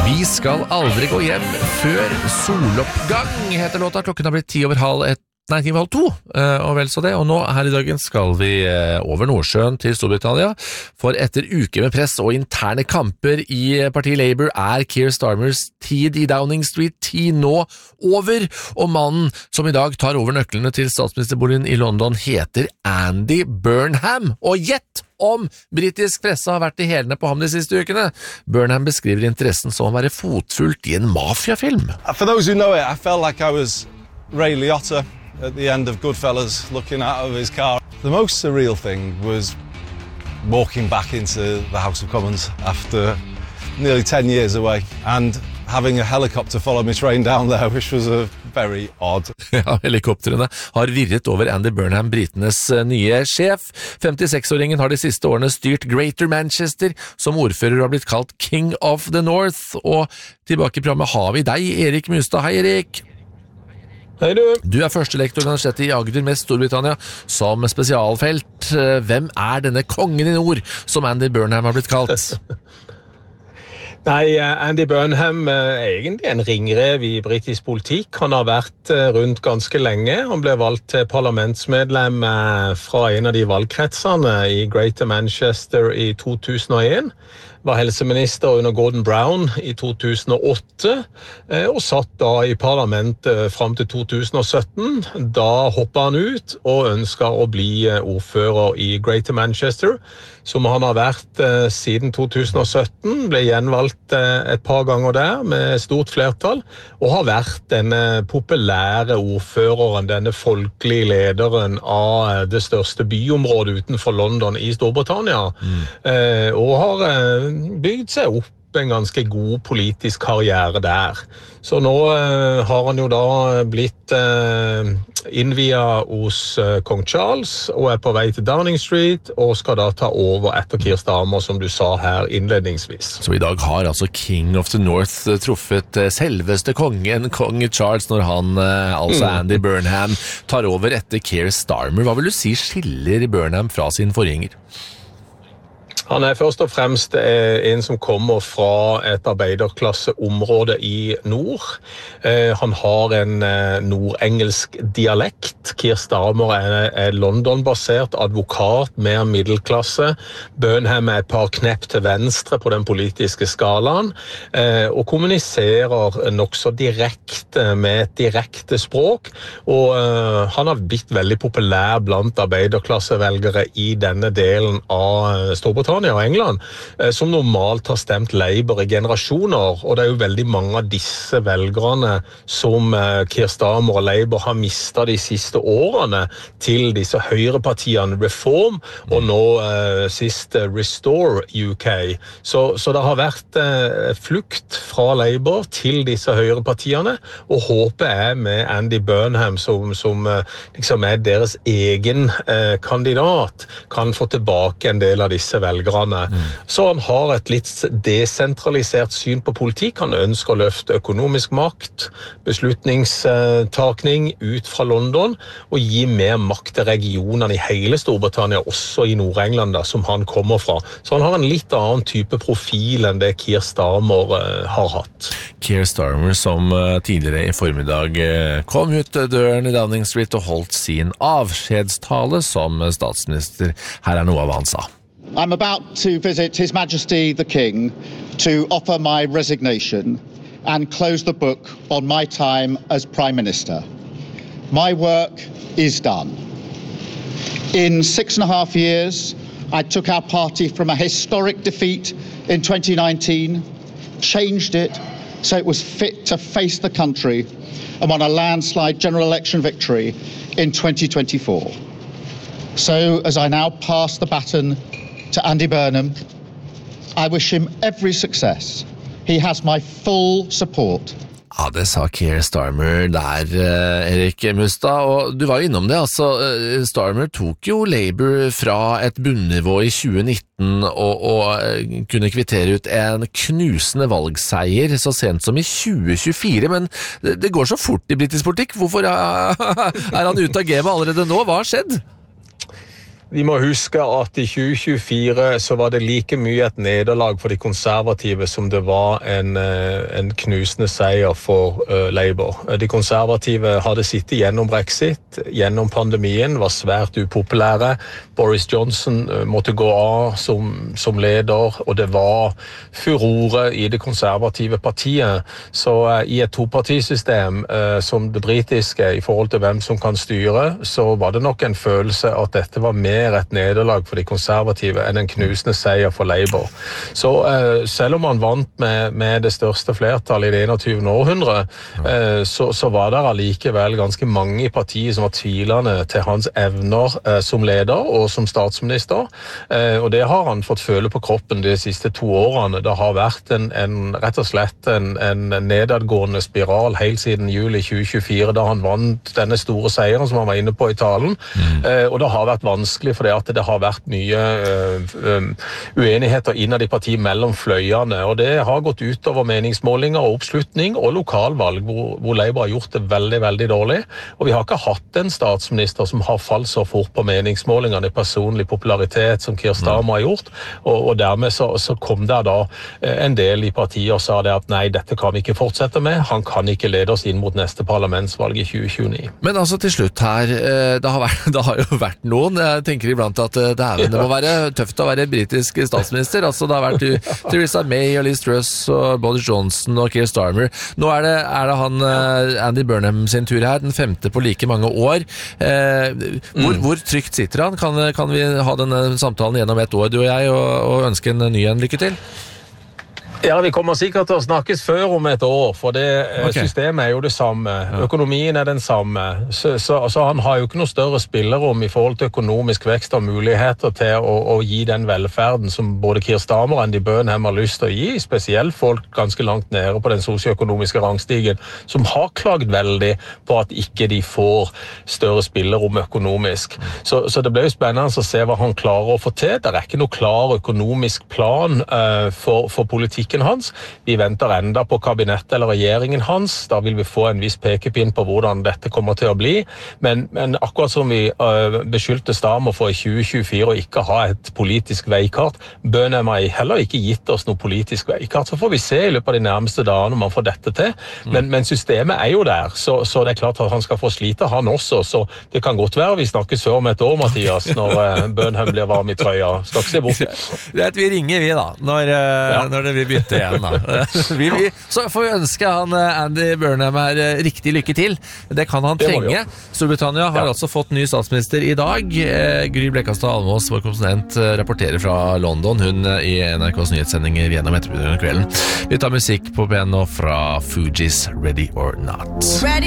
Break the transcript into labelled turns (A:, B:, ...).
A: Vi skal aldri gå hjem før soloppgang, heter låta. Klokken har blitt 10:30, og vel så det. Og nå her i dagen skal vi over Nordsjøen til Storbritannia, for etter uker med press og interne kamper i partiet Labour Keir Starmers tid i Downing Street 10 nå over, og mannen som i dag tar over nøklene til statsministerboligen i London heter Andy Burnham. Og gjett om britisk presse har vært i hælene på ham de siste ukene. Burnham beskriver interessen som å være fotfulgt i en mafiafilm.
B: For those who know it, I felt like I was Ray Liotta at the end of Goodfellas looking out of his car. The most surreal thing was walking back into the House of Commons after nearly 10 years away and having a helicopter follow me train down there, which was very odd.
A: Ja, helikopterene har virret over Andy Burnham, britenes nye sjef. 56-åringen har de siste årene styrt Greater Manchester, som ordfører har blitt kalt King of the North. Og tilbake i programmet har vi deg, Erik Mustad. Hei, Erik!
C: Hei du!
A: Du førstelektor ved Universitetet i Agder med Storbritannia som spesialfelt. Hvem denne kongen i nord som Andy Burnham har blitt kalt?
C: Nei, Andy Burnham egentlig en ringrev i britisk politikk. Han har vært rundt ganske lenge. Han ble valgt til parlamentsmedlem fra en av de valgkretsene i Greater Manchester i 2001. Var helseminister under Gordon Brown i 2008, og satt da i parlamentet frem til 2017. Da hoppet han ut og ønsket å bli ordfører i Greater Manchester, som han har vært siden 2017, ble gjenvalgt et par ganger der med stort flertall, og har vært denne populære ordføreren, denne folkelige lederen av det største byområdet utenfor London i Storbritannia, og har bygd seg opp en ganske god politisk karriere der. Så nå har han jo da blitt innviet hos kong Charles og på vei til Downing Street og skal da ta over etter Keir Starmer, som du sa her innledningsvis.
A: Så i dag har altså King of the North truffet selveste kongen, kong Charles, når han, altså Andy Burnham, tar over etter Keir Starmer. Hva vil du si skiller Burnham fra sin forgjenger?
C: Han først og fremst en som kommer fra et arbeiderklasseområde i nord. Han har en nordengelsk dialekt. Keir Starmer London-basert advokat, mer middelklasse. Burnham et par knepp til venstre på den politiske skalaen, og kommuniserer nok så direkte med et direkte språk. Og han har blitt veldig populær blant arbeiderklassevelgere i denne delen av Storbritannia og England, som normalt har stemt Labour i generasjoner, og det jo veldig mange av disse velgerne som Keir Starmer og Labour har mistet de siste årene til disse høyrepartiene Reform, og nå sist Restore UK. Så det har vært flukt fra Labour til disse høyrepartiene, og håpet med Andy Burnham, som liksom deres egen kandidat, kan få tilbake en del av disse velgerne. Så han har et litt desentralisert syn på politikk. Han ønsker å løfte økonomisk makt, beslutningstakning ut fra London, og gi mer makt til regionene i hele Storbritannia, også i Nord-England, som han kommer fra. Så han har en litt annen type profil enn det Keir Starmer har hatt.
A: Keir Starmer, som tidligere i formiddag kom ut døren i Downing Street og holdt sin avskjedstale som statsminister. Her noe av hva han sa.
D: I'm about to visit His Majesty the King to offer my resignation and close the book on my time as Prime Minister. My work is done. In 6.5 years, I took our party from a historic defeat in 2019, changed it so it was fit to face the country, and won a landslide general election victory in 2024. So as I now pass the baton to Andy Burnham, I wish him every success. He has my full support.
A: Ja, det sa Keir Starmer der, Erik Mustad, og du var innom det, altså Starmer tok jo Labour fra et bunnivå i 2019 og kunne kvittere ut en knusende valgseier så sent som i 2024, men det går så fort i britisk politikk. Hvorfor han ute av gamet allerede nå? Hva har skjedd?
C: Vi må huske at I 2024 så var det like mye et nederlag for de konservative som det var en knusende seier for Labour. De konservative hadde sittet gjennom Brexit, gjennom pandemien, var svært upopulære. Boris Johnson måtte gå av som leder, og det var furore I det konservative partiet. Så I et topartisystem som det britiske I forhold til hvem som kan styre, så var det nok en følelse at dette var mer et nederlag for de konservative enn en knusende seier for Labour. Så selv om han vant med det største flertallet I det 21. århundre, så var det allikevel ganske mange I partiet som var tvilende til hans evner som leder og som statsminister, og det har han fått føle på kroppen de siste 2 årene. Det har vært rett og slett en nedadgående spiral helt siden juli 2024, da han vant denne store seieren som han var inne på I talen, og det har vært vanskelig fordi at det har vært mye uenigheter innad I partiet mellom fløyene, og det har gått ut over meningsmålinger og oppslutning og lokalvalg, hvor Labour har gjort det veldig, veldig dårlig, og vi har ikke hatt en statsminister som har falt så fort på meningsmålingene I personlig popularitet som Keir Starmer har gjort, og dermed så kom det da en del I partiet og sa det at nei, dette kan vi ikke fortsette med, han kan ikke lede oss inn mot neste parlamentsvalg I 2029.
A: Men altså til slutt her, det har jo vært noen, jeg tenker iblant at det må være tøft å være britisk statsminister, altså det har vært Theresa May og Liz Truss og Boris Johnson og Keir Starmer. Nå er det han Andy Burnham sin tur her, den 5. på like mange år. Hvor trygt sitter han? Kan vi ha denne samtalen gjennom 1 år, du og jeg, og ønske en ny lykke til?
C: Ja, vi kommer sikkert til å snakkes før om 1 år, for det systemet jo det samme. Økonomien den samme. Så han har jo ikke noe større spillerom I forhold til økonomisk vekst og muligheter til å gi den velferden som både Keir Starmer og Andy Burnham har lyst til å gi, spesielt folk ganske langt nede på den sosioøkonomiske rangstigen, som har klagd veldig på at ikke de får større spillerom økonomisk. Så det blir jo spennende å se hva han klarer å få til. Det ikke noe klar økonomisk plan for politikk hans. Vi venter enda på kabinettet eller regjeringen hans. Da vil vi få en viss pekepinn på hvordan dette kommer til å bli. Men akkurat som vi beskyldte Starmer for I 2024 å ikke ha et politisk veikart, Burnham har heller ikke gitt oss noe politisk veikart. Så får vi se I løpet av de nærmeste dagene om han får dette til. Men systemet jo der, så det klart at han skal få slite, han også. Så det kan godt være vi snakkes før om 1 år, Mathias, når Burnham blir varm I trøya. Skal ikke se bort.
A: Vi ringer vi da, når det blir bytte igjen da. Så får vi ønske han Andy Burnham her riktig lykke til. Det kan han trenge. Storbritannia har altså fått ny statsminister I dag. Gry Blekastad Almås, vår konsulent, rapporterer fra London. Hun I NRKs nyhetssendinger gjennom ettermiddagen og kvelden. Vi tar musikk på piano fra Fugees Ready or Not. Ready